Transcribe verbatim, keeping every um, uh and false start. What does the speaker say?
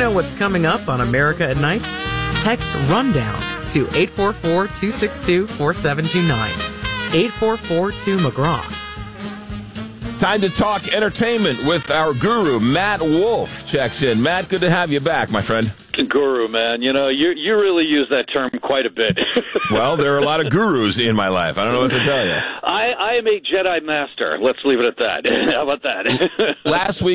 know what's coming up on America at Night? Text RUNDOWN to eight four four, two six two, four seven two nine. eight four four two McGraw. Time to talk entertainment with our guru, Matt Wolf. Checks in. Matt, good to have you back, my friend. Guru, man. You know, you you really use that term quite a bit. Well, there are a lot of gurus in my life. I don't know what to tell you. I, I am a Jedi Master. Let's leave it at that. How about that? Last week,